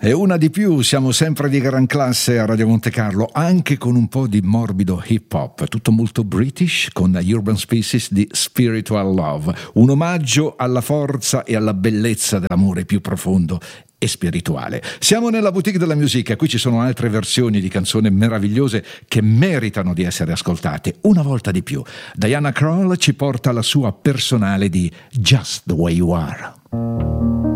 E una di più, siamo sempre di gran classe a Radio Monte Carlo, anche con un po' di morbido hip hop, tutto molto British, con Urban Species di Spiritual Love, un omaggio alla forza e alla bellezza dell'amore più profondo e spirituale. Siamo nella boutique della musica, qui ci sono altre versioni di canzoni meravigliose che meritano di essere ascoltate una volta di più. Diana Krall ci porta la sua personale di Just the Way You Are.